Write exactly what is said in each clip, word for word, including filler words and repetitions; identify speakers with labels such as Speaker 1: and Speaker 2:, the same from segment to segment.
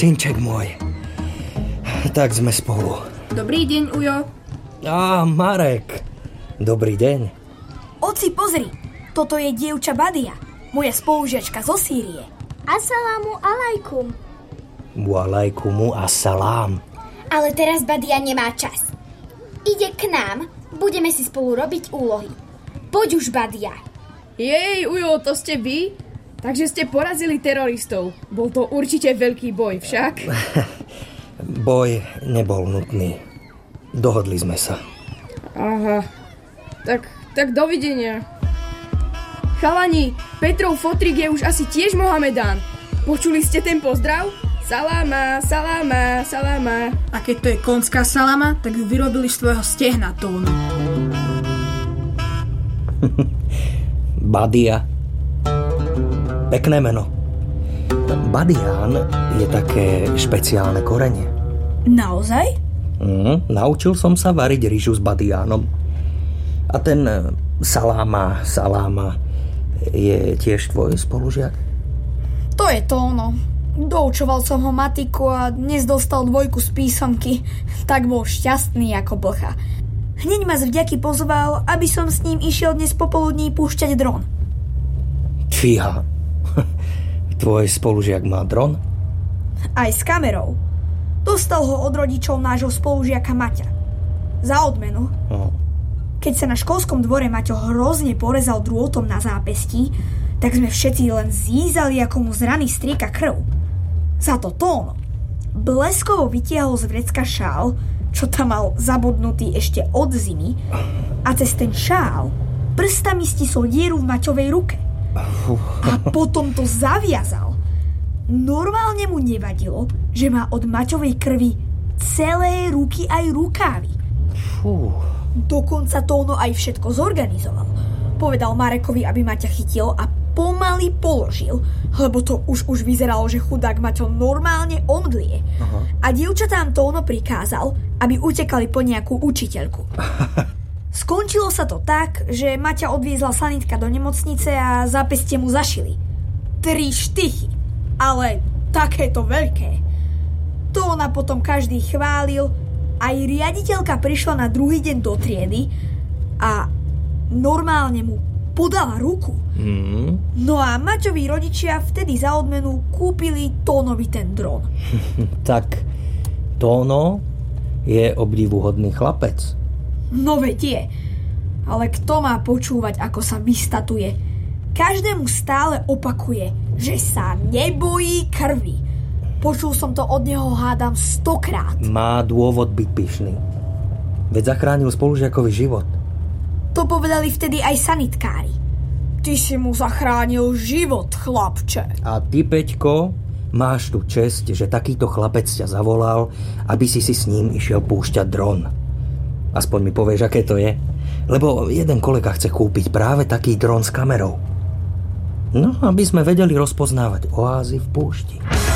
Speaker 1: Synček môj. Tak sme spolu.
Speaker 2: Dobrý deň, Ujo.
Speaker 1: Á, Marek. Dobrý deň.
Speaker 3: Oci, pozri. Toto je dievča Badia, moja spolužiačka zo Sýrie.
Speaker 4: Assalamu alaikum.
Speaker 1: Wa alaikumu assalám.
Speaker 4: Ale teraz Badia nemá čas. Ide k nám, budeme si spolu robiť úlohy. Poď už, Badia.
Speaker 2: Jej, Ujo, to ste vy? Takže ste porazili teroristov. Bol to určite veľký boj, však?
Speaker 1: Boj nebol nutný. Dohodli sme sa.
Speaker 2: Aha. Tak, tak dovidenia. Chalani, Petrov fotrik je už asi tiež Mohamedán. Počuli ste ten pozdrav? Saláma, saláma, saláma.
Speaker 5: A keď to je konská salama, tak ju vyrobili z tvojho stehna, Tóno.
Speaker 1: Badia. Pekné meno. Badián je také špeciálne korenie.
Speaker 3: Naozaj?
Speaker 1: Mm, naučil som sa variť rýžu s badiánom. A ten saláma, saláma je tiež tvoj spolužiak?
Speaker 3: To je Tóno. Doučoval som ho matiku a dnes dostal dvojku z písomky. Tak bol šťastný ako blcha. Hneď ma z vďaky pozval, aby som s ním išiel dnes popoludní púšťať dron.
Speaker 1: Fíha. Tvoj spolužiak má dron?
Speaker 3: Aj s kamerou. Dostal ho od rodičov nášho spolužiaka Maťa. Za odmenu.
Speaker 1: No.
Speaker 3: Keď sa na školskom dvore Maťo hrozne porezal drôtom na zápestí, tak sme všetci len zízali, ako mu z rany strieka krv. Za to Tóno bleskovo vytiahol z vrecka šál, čo tam mal zabodnutý ešte od zimy, a cez ten šál prstami stisol dieru v Maťovej ruke. A potom to zaviazal. Normálne mu nevadilo, že má od Maťovej krvi celé ruky aj rukávy.
Speaker 1: Fú.
Speaker 3: Dokonca Tóno aj všetko zorganizoval. Povedal Marekovi, aby Maťa chytil a pomaly položil, lebo to už už vyzeralo, že chudák Maťo normálne omdlie. Aha. A dievčatám Tóno prikázal, aby utekali po nejakú učiteľku. Skončilo sa to tak, že Maťa odviezla sanitka do nemocnice a zápestie mu zašili. Tri štychy, ale takéto veľké. To ona potom každý chválil, aj riaditeľka prišla na druhý deň do triedy a normálne mu podala ruku. Mm. No a Maťoví rodičia vtedy za odmenu kúpili Tónovi ten dron.
Speaker 1: Tak Tóno je obdivuhodný chlapec.
Speaker 3: No veď je. Ale kto má počúvať, ako sa vystatuje? Každému stále opakuje, že sa nebojí krvi. Počul som to od neho, hádam, stokrát.
Speaker 1: Má dôvod byť pyšný. Veď zachránil spolužiakovi život.
Speaker 3: To povedali vtedy aj sanitkári. Ty si mu zachránil život, chlapče.
Speaker 1: A ty, Peťko, máš tu česť, že takýto chlapec ťa zavolal, aby si si s ním išiel púšťať dron. Aspoň mi povieš, aké to je. Lebo jeden kolega chce kúpiť práve taký dron s kamerou. No, aby sme vedeli rozpoznávať oázy v púšti.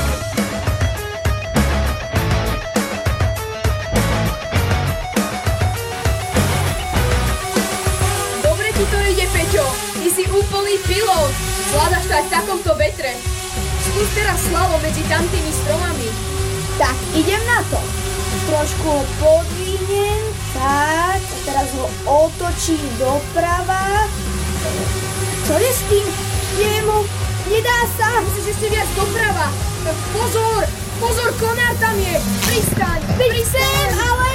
Speaker 2: Dobre ti to ide, Peťo. Ty si úplný pilot. Zvládaš to aj v takomto vetre. Skús teraz slalo medzi tamtými stromami.
Speaker 3: Tak, idem na to. Trošku ho podvihnem, tak, a teraz ho otočím doprava. Čo je s tým? Jemu, nedá sa.
Speaker 2: Musíš ešte viac doprava. Pozor, pozor, konár tam je. Pristaň, pristaň, ale...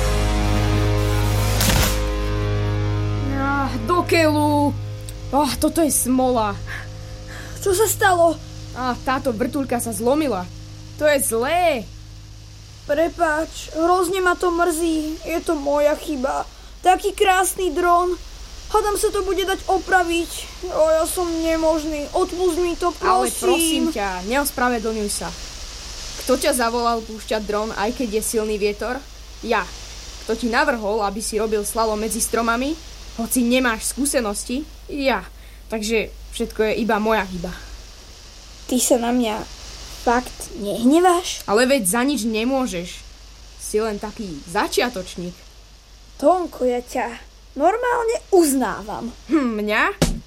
Speaker 2: Ah, do keľu. Oh, toto je smola.
Speaker 3: Čo sa stalo?
Speaker 2: Ah, táto vrtuľka sa zlomila. To je zlé.
Speaker 3: Prepáč, hrozne ma to mrzí. Je to moja chyba. Taký krásny dron. Hádam sa to bude dať opraviť. O, ja som nemožný. Odpusť mi to, prosím.
Speaker 2: Ale prosím ťa, neospravedlňuj sa. Kto ťa zavolal púšťať dron, aj keď je silný vietor? Ja. Kto ti navrhol, aby si robil slalom medzi stromami? Hoci nemáš skúsenosti? Ja. Takže všetko je iba moja chyba.
Speaker 3: Ty sa na mňa fakt nehneváš?
Speaker 2: Ale veď za nič nemôžeš. Si len taký začiatočník.
Speaker 3: Tónko, ja ťa normálne uznávam.
Speaker 2: Hm, mňa?